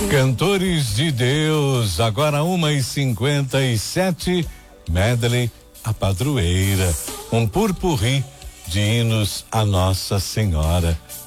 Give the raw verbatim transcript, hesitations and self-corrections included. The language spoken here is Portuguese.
Cantores de Deus, agora uma e cinquenta e sete, medley A Padroeira, um purpurri de hinos a Nossa Senhora.